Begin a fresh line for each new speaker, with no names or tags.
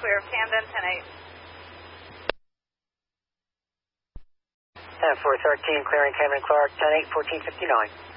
clear of Camden, 10-8.
10-4-13, clearing Camden Clark, 10-8, 1459.